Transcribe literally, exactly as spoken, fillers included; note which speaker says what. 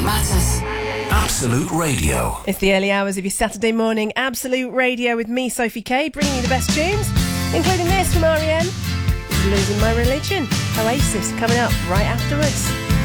Speaker 1: matters.
Speaker 2: Absolute Radio.
Speaker 3: It's the early hours of your Saturday morning Absolute Radio with me, Sophie Kay, bringing you the best tunes, including this from R E M, Losing My Religion. Oasis coming up right afterwards.